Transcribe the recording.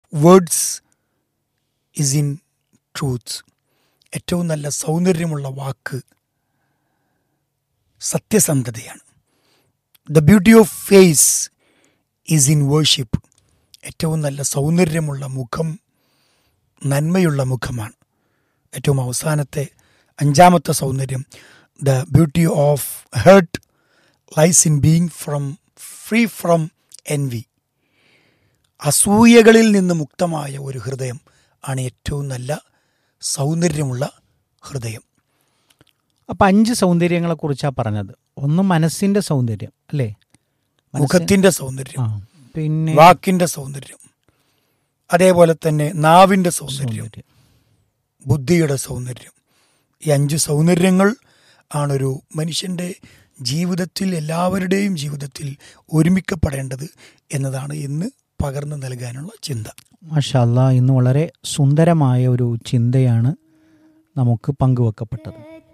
Words is in truth. ഏറ്റവും നല്ല സൗന്ദര്യമുള്ള വാക്ക് സത്യസന്ധതയാണ്. The beauty of phase is in worship. ഏറ്റവും നല്ല സൗന്ദര്യമുള്ള മുഖം നന്മയുള്ള മുഖമാണ്. ഏറ്റവും അവസാനത്തെ 5-ാമത്തെ സൗന്ദര്യം, the beauty of heart lies in being free from എൻവി. അസൂയകളിൽ നിന്ന് മുക്തമായ ഒരു ഹൃദയം ആണ് ഏറ്റവും നല്ല സൗന്ദര്യമുള്ള ഹൃദയം. അപ്പം 5 സൗന്ദര്യങ്ങളെക്കുറിച്ചാണ് പറഞ്ഞത്. ഒന്ന് മനസ്സിൻ്റെ സൗന്ദര്യം അല്ലേ, മുഖത്തിൻ്റെ സൗന്ദര്യം, പിന്നെ വാക്കിൻ്റെ സൗന്ദര്യം, അതേപോലെ തന്നെ നാവിൻ്റെ സൗന്ദര്യം, ബുദ്ധിയുടെ സൗന്ദര്യം. ഈ 5 സൗന്ദര്യങ്ങൾ ആണൊരു മനുഷ്യൻ്റെ ജീവിതത്തിൽ, എല്ലാവരുടെയും ജീവിതത്തിൽ ഒരുമിക്കപ്പെടേണ്ടത് എന്നതാണ് ഇന്ന് പകർന്നു നൽകാനുള്ള ചിന്ത. മാഷാ അല്ലാഹ്, ഇന്ന് വളരെ സുന്ദരമായ ഒരു ചിന്തയാണ് നമുക്ക് പങ്കുവെക്കപ്പെട്ടത്.